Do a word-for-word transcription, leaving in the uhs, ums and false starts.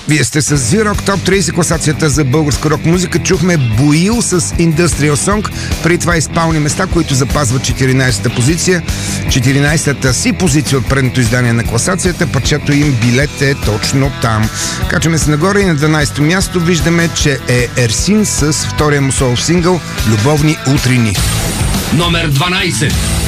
Вие сте с Z-Rock Top трийсет, класацията за българска рок музика. Чухме Боил с Industrial Song. При това изпълни места, които запазват четиринайсета позиция. четиринайсета си позиция от предното издание на класацията. Парчето им Билет е точно там. Качваме се нагоре и на дванайсето място виждаме, че е Ерсин с втория му соло сингъл Любовни утрини. Номер дванайсет.